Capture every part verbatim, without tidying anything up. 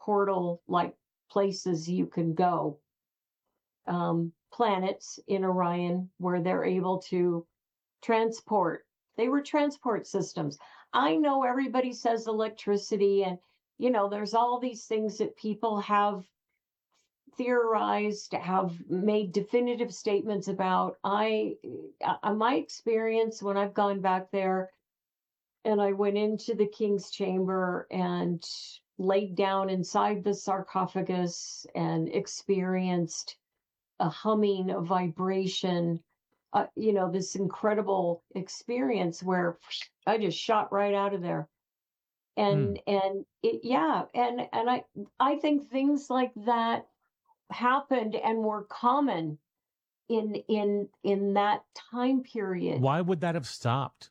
portal-like places you can go, um, planets in Orion where they're able to transport. They were transport systems. I know everybody says electricity, and you know, there's all these things that people have theorized, have made definitive statements about. I, uh, my experience when I've gone back there and I went into the king's chamber and laid down inside the sarcophagus and experienced a humming, a vibration, uh, you know, this incredible experience where I just shot right out of there. Hmm. And and it, yeah, and and I I think things like that happened and were common in in in that time period Why would that have stopped?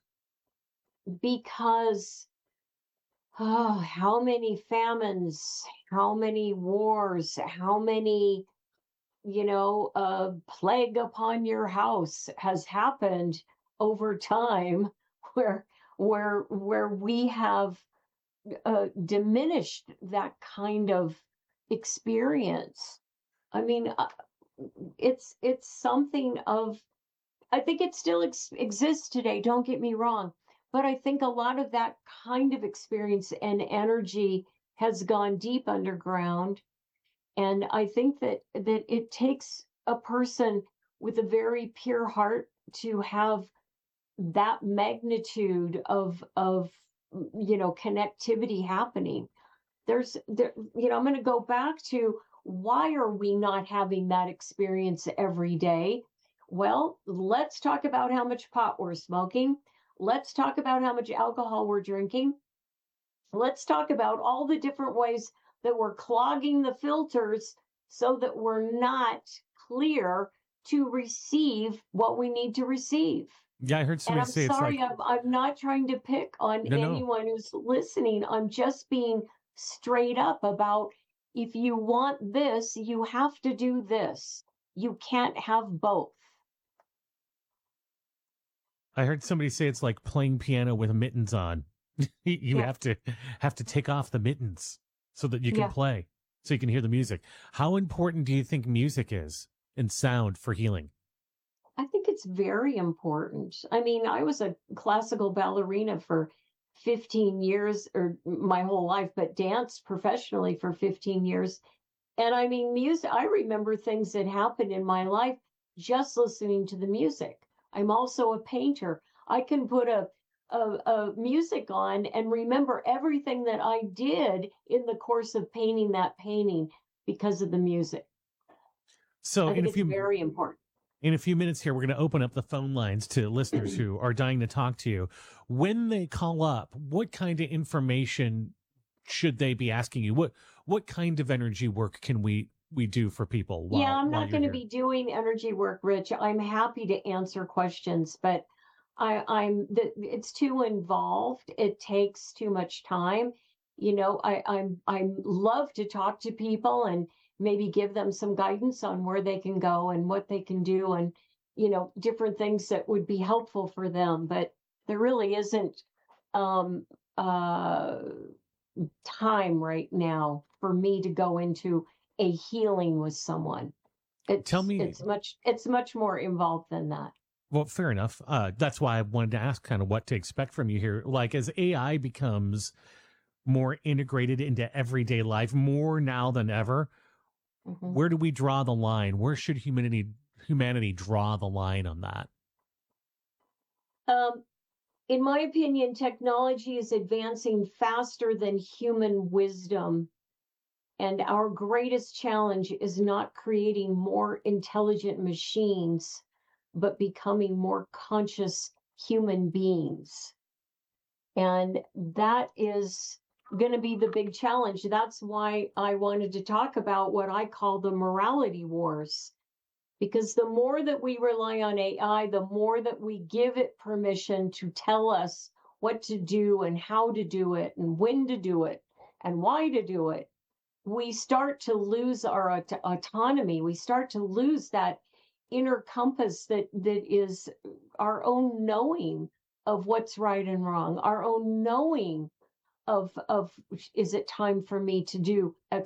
because oh, how many famines, how many wars, how many, you know, uh, plague upon your house has happened over time where where where we have uh, diminished that kind of experience. I mean, uh, it's it's something of, I think it still ex- exists today, don't get me wrong, but I think a lot of that kind of experience and energy has gone deep underground. And I think that that it takes a person with a very pure heart to have that magnitude of of you know, connectivity happening. There's there, you know, I'm going to go back to, why are we not having that experience every day? Well, let's talk about how much pot we're smoking. Let's talk about how much alcohol we're drinking. Let's talk about all the different ways that we're clogging the filters so that we're not clear to receive what we need to receive. Yeah, I heard And somebody I'm say it's sorry, like, I'm, I'm not trying to pick on no, no. anyone who's listening. I'm just being straight up about, if you want this, you have to do this. You can't have both. I heard somebody say it's like playing piano with mittens on. You Yeah, have to have to take off the mittens so that you can yeah. play, so you can hear the music. How important do you think music is and sound for healing? I think it's very important. I mean, I was a classical ballerina for fifteen years, or my whole life, but danced professionally for fifteen years. And I mean, music, I remember things that happened in my life just listening to the music. I'm also a painter. I can put a, a, a music on and remember everything that I did in the course of painting that painting because of the music. So I in think a it's few very important. in a few minutes here, we're going to open up the phone lines to listeners who are dying to talk to you. When they call up, what kind of information should they be asking you? What what kind of energy work can we we do for people Yeah, while I'm while not you're going to here? be doing energy work, Rich. I'm happy to answer questions, but I, I'm the, it's too involved. It takes too much time. You know, I, I'm I love to talk to people and maybe give them some guidance on where they can go and what they can do, and you know, different things that would be helpful for them. But there really isn't um, uh, time right now for me to go into a healing with someone. Tell It's me, it's much it's much more involved than that. well, fair enough. Uh, that's why I wanted to ask kind of what to expect from you here. Like as A I becomes more integrated into everyday life, more now than ever, Mhm. where do we draw the line? Where should humanity humanity draw the line on that? Um, in my opinion, technology is advancing faster than human wisdom. And our greatest challenge is not creating more intelligent machines, but becoming more conscious human beings. And that is going to be the big challenge. That's why I wanted to talk about what I call the morality wars. Because the more that we rely on A I, the more that we give it permission to tell us what to do and how to do it and when to do it and why to do it, we start to lose our aut- autonomy. We start to lose that inner compass that that is our own knowing of what's right and wrong, our own knowing of of is it time for me to do